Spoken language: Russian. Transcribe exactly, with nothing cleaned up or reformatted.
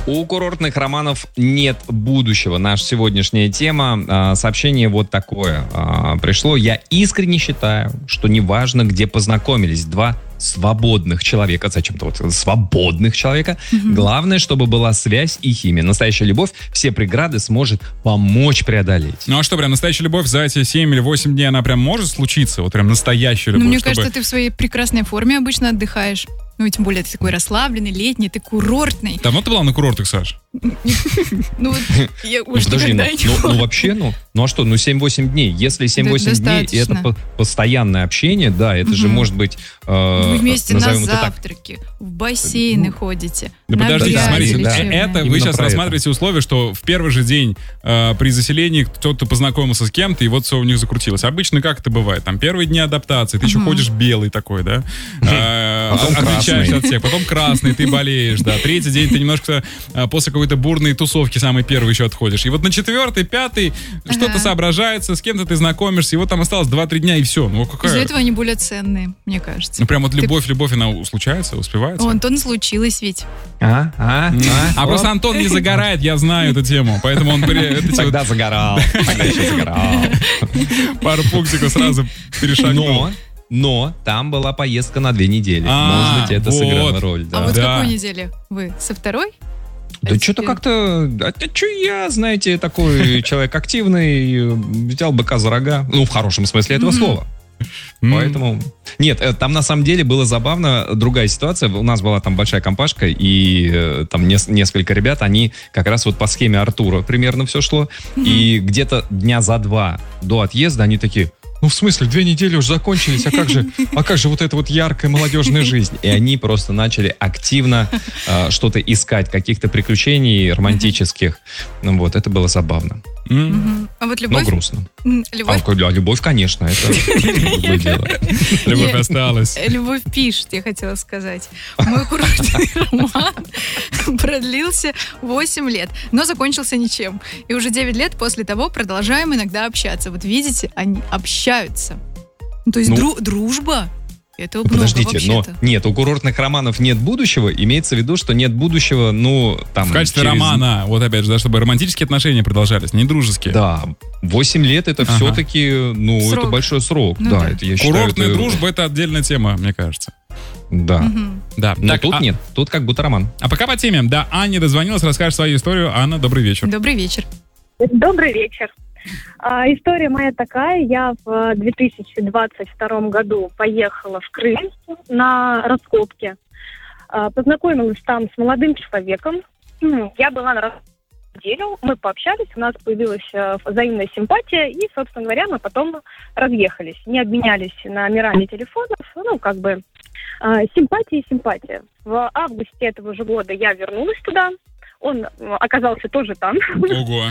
У курортных романов нет будущего. Наша сегодняшняя тема. Сообщение вот такое пришло. Я искренне считаю, что неважно, где познакомились два свободных человека, зачем-то вот свободных человека. Mm-hmm. Главное, чтобы была связь и химия. Настоящая любовь все преграды сможет помочь преодолеть. Ну а что, прям настоящая любовь за эти семь или восемь дней, она прям может случиться? Вот прям настоящая любовь? Ну, мне чтобы... кажется, ты в своей прекрасной форме обычно отдыхаешь. Ну, и тем более ты такой расслабленный, летний, ты курортный. Давно ты была на курортах, Саш? Ну, вот я уж Подожди, никогда ну, не ну, была. ну вообще, ну, ну а что, ну семь-восемь дней. Если семь-восемь дней, и это по- постоянное общение, да, это же Мгм. может быть, э, Вы вместе на назовем это так. завтраки, в бассейны ходите. Да на подождите, пляже смотрите, или да. чем. это вы Именно сейчас про рассматриваете условия, что в первый же день э, при заселении кто-то познакомился с кем-то, и вот все у них закрутилось. Обычно как это бывает? Там первые дни адаптации, ты еще Мгм. ходишь белый такой, да? Э, Потом Отличаешься красный. от всех. Потом красный, ты болеешь, да. Третий день ты немножко э, после какой-то бурной тусовки самый первый еще отходишь. И вот на четвертый, пятый что-то Ага. соображается, с кем-то ты знакомишься, и вот там осталось два-три дня, и все. Ну Из-за какая... этого они более ценные, мне кажется. Ну прям вот Ты- любовь, любовь, она случается, успевается? О, Антон, случилось ведь. А, а, А а, просто Антон не загорает, я знаю эту тему, поэтому он при- эти вот Тогда загорал. Тогда еще загорал. пару пунктиков сразу перешагнул. Но, но там была поездка на две недели. А, Может быть, это вот. сыграло роль. А Да, вот с Да. какой недели вы? Со второй? да А что-то теперь- как-то... А что я, знаете, такой человек активный, взял быка за рога. Ну, в хорошем смысле этого Мгм. слова. М. Поэтому... Нет, э, там на самом деле было забавно. Другая ситуация. У нас была там большая компашка, и э, там нес- несколько ребят, они как раз вот по схеме Артура примерно все шло. И где-то дня за два до отъезда они такие... Ну, в смысле, две недели уже закончились, а как же, а как же вот эта вот яркая молодежная жизнь? И они просто начали активно э, что-то искать, каких-то приключений романтических. Ну вот, это было забавно, М. Мгм. А вот но любовь... грустно. М, А, Любовь, а любовь, конечно, это другое дело. Любовь Я- осталась. э, любовь пишет, я хотела сказать. Мой курортный роман продлился восемь лет, но закончился ничем. И уже девять лет после того продолжаем иногда общаться. Вот видите, они общаются. Ну, то есть Ну, дру- дружба, это много Подождите, но вообще-то. нет, у курортных романов нет будущего, имеется в виду, что нет будущего, ну, там... В качестве через- романа, вот опять же, да, чтобы романтические отношения продолжались, не дружеские. Да, восемь лет это Ага. все-таки, ну, Срок. это большой срок. Ну да, да. это я считаю... Курортная это- дружба — это отдельная тема, мне кажется. Да. Мгм. Да. Но Так, тут а, нет, тут как будто роман. а пока по теме. Да, Аня дозвонилась, расскажешь свою историю. Анна, добрый вечер. Добрый вечер. Добрый вечер. А, история моя такая. Я в две тысячи двадцать втором году поехала в Крым на раскопки. А, познакомилась там с молодым человеком. М, Я была на раскопке неделю, мы пообщались, у нас появилась э, взаимная симпатия, и, собственно говоря, мы потом разъехались. Не обменялись номерами телефонов, ну, как бы э, симпатия и симпатия. В августе этого же года я вернулась туда. Он э, оказался тоже там. Ого.